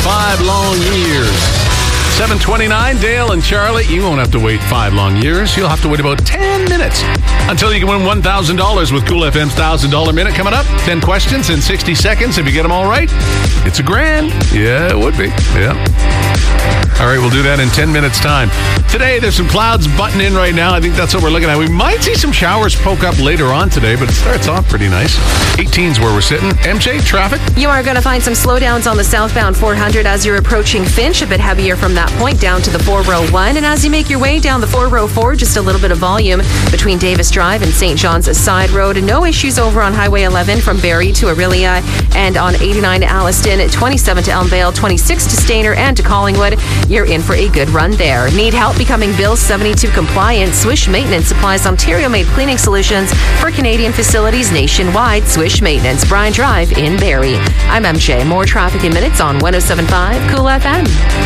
5 long years. 7:29, Dale and Charlie. You won't have to wait 5 long years. You'll have to wait about 10 minutes until you can win $1,000 with Cool FM's $1,000 Minute coming up. 10 questions in 60 seconds. If you get them all right, it's $1,000. Yeah, it would be. Yeah. All right, we'll do that in 10 minutes' time. Today, there's some clouds butting in right now. I think that's what we're looking at. We might see some showers poke up later on today, but it starts off pretty nice. 18's where we're sitting. MJ, traffic? You are going to find some slowdowns on the southbound 400 as you're approaching Finch, a bit heavier from that point down to the 401. And as you make your way down the 404, just a little bit of volume between Davis Drive and St. John's Side Road. No issues over on Highway 11 from Barrie to Aurelia, and on 89 to Alliston, 27 to Elmvale, 26 to Stayner and to Collingwood. You're in for a good run there. Need help becoming Bill 72 compliant? Swish Maintenance supplies Ontario-made cleaning solutions for Canadian facilities nationwide. Swish Maintenance, Bryan Drive in Barrie. I'm MJ. More traffic in minutes on 107.5 Cool FM.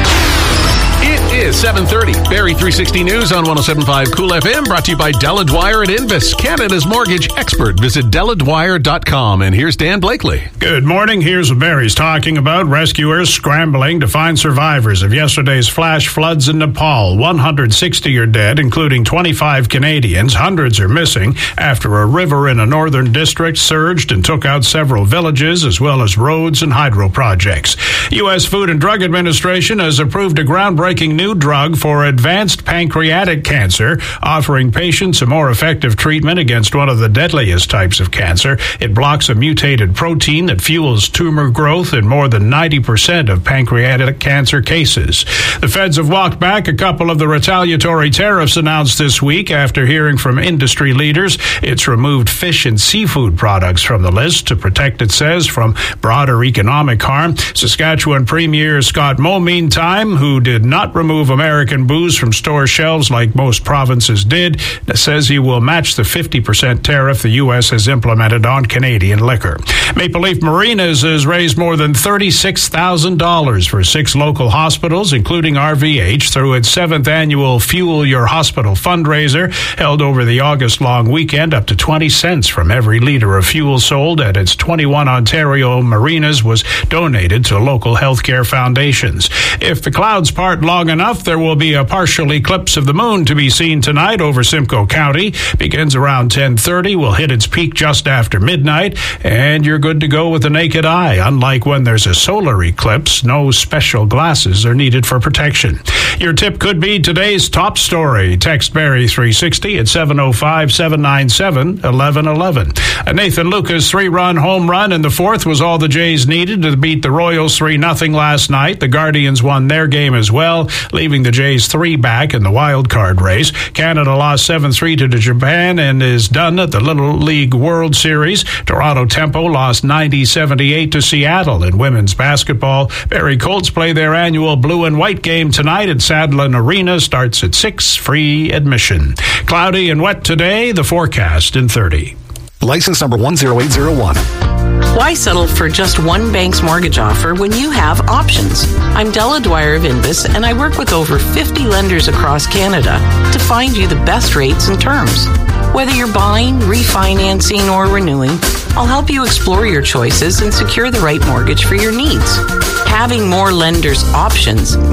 It is 7:30. Barrie 360 News on 107.5 Cool FM, brought to you by Della Dwyer at Invis, Canada's mortgage expert. Visit DellaDwyer.com. And here's Dan Blakely. Good morning. Here's what Barrie's talking about. Rescuers scrambling to find survivors of yesterday's flash floods in Nepal. 160 are dead, including 25 Canadians. Hundreds are missing after a river in a northern district surged and took out several villages, as well as roads and hydro projects. U.S. Food and Drug Administration has approved a groundbreaking new drug for advanced pancreatic cancer, offering patients a more effective treatment against one of the deadliest types of cancer. It blocks a mutated protein that fuels tumor growth in more than 90% of pancreatic cancer cases. The feds have walked back a couple of the retaliatory tariffs announced this week after hearing from industry leaders. It's removed fish and seafood products from the list to protect, it says, from broader economic harm. Saskatchewan Premier Scott Moe, meantime, who did not remove American booze from store shelves like most provinces did, says he will match the 50% tariff the U.S. has implemented on Canadian liquor. Maple Leaf Marinas has raised more than $36,000 for 6 local hospitals, including RVH, through its 7th annual Fuel Your Hospital fundraiser, held over the August long weekend. Up to 20 cents from every liter of fuel sold at its 21 Ontario marinas was donated to local healthcare foundations. If the clouds part long enough, there will be a partial eclipse of the moon to be seen tonight over Simcoe County. Begins around 10:30, will hit its peak just after midnight, and you're good to go with the naked eye. Unlike when there's a solar eclipse, no special glasses are needed for protection. Your tip could be today's top story. Text Barrie 360 at 705-797-1111. A Nathan Lucas 3-run home run in the 4th was all the Jays needed to beat the Royals 3-0 last night. The Guardians won their game as well, leaving the Jays 3 back in the wild card race. Canada lost 7-3 to Japan and is done at the Little League World Series. Toronto Tempo lost 90-78 to Seattle. In women's basketball, Barrie Colts play their annual blue and white game tonight at Sadlon Arena. Starts at 6, free admission. Cloudy and wet today, the forecast in 30. License number 10801. Why settle for just one bank's mortgage offer when you have options? I'm Della Dwyer of Invis, and I work with over 50 lenders across Canada to find you the best rates and terms. Whether you're buying, refinancing, or renewing, I'll help you explore your choices and secure the right mortgage for your needs. Having more lenders' options